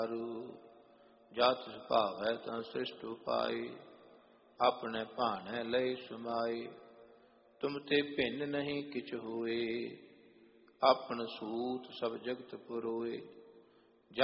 ਜਤ ਸੁਭਾਵੈ ਤਾਂ ਸ੍ਰਿਸ਼ਟ ਉਪਾਈ, ਆਪਣੇ ਭਾਣੈ ਲਈ ਸਮਾਈ। ਤੁਮ ਤੇ ਭਿੰਨ ਨਹੀਂ ਕਿਛ ਹੋਏ, ਆਪਨ ਸੂਤ ਸਭ ਜਗਤ ਪੁਰੋਏ।